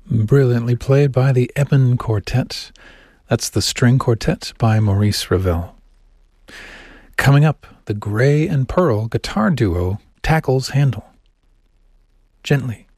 Brilliantly played by the Eben Quartet. That's the String Quartet by Maurice Ravel. Coming up, the Gray and Pearl guitar duo tackles Handel. Gently.